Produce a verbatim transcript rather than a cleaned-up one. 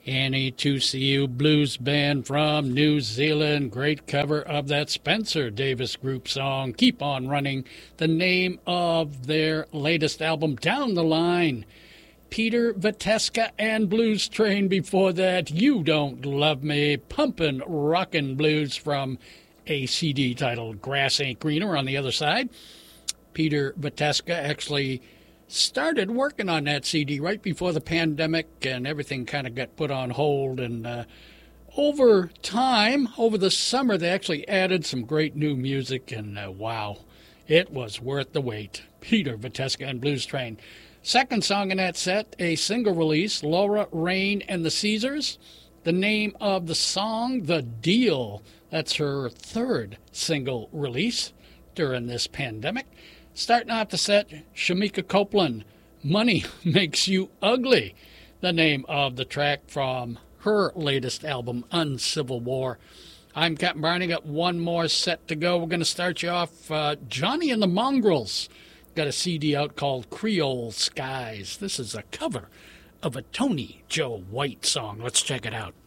Annie two C U blues band from New Zealand. Great cover of that Spencer Davis Group song, Keep On Running, the name of their latest album, Down the Line. Peter Vateska and Blues Train before that, You Don't Love Me, pumpin' rockin' blues from a C D titled Grass Ain't Greener on the other side. Peter Vateska actually started working on that C D right before the pandemic, and everything kind of got put on hold. And uh, over time, over the summer, they actually added some great new music, and uh, wow, it was worth the wait. Peter Vateska and Blues Train. Second song in that set, a single release, Laura Rain and the Caesars. The name of the song, The Deal. That's her third single release during this pandemic. Starting off the set, Shamika Copeland, Money Makes You Ugly, the name of the track from her latest album, Uncivil War. I'm Captain Barney, got one more set to go. We're going to start you off, uh, Johnny and the Mongrels. Got a C D out called Creole Skies. This is a cover of a Tony Joe White song. Let's check it out.